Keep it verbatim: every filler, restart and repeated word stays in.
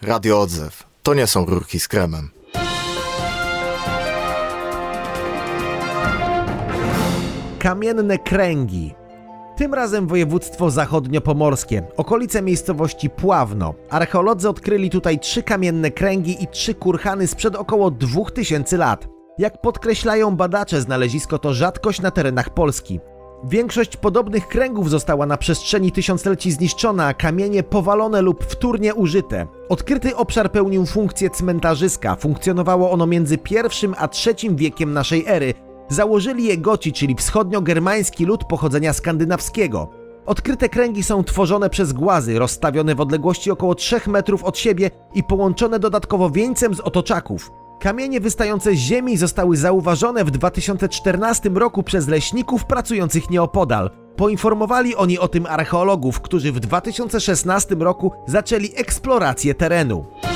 Radio Odzew. To nie są rurki z kremem. Kamienne kręgi. Tym razem województwo zachodniopomorskie, okolice miejscowości Pławno. Archeolodzy odkryli tutaj trzy kamienne kręgi i trzy kurhany sprzed około dwóch tysięcy lat. Jak podkreślają badacze, znalezisko to rzadkość na terenach Polski. Większość podobnych kręgów została na przestrzeni tysiącleci zniszczona, a kamienie powalone lub wtórnie użyte. Odkryty obszar pełnił funkcję cmentarzyska, funkcjonowało ono między pierwszym a trzecim wiekiem naszej ery. Założyli je Goci, czyli wschodniogermański lud pochodzenia skandynawskiego. Odkryte kręgi są tworzone przez głazy, rozstawione w odległości około trzech metrów od siebie i połączone dodatkowo wieńcem z otoczaków. Kamienie wystające z ziemi zostały zauważone w dwa tysiące czternastym roku przez leśników pracujących nieopodal. Poinformowali oni o tym archeologów, którzy w dwa tysiące szesnastym roku zaczęli eksplorację terenu.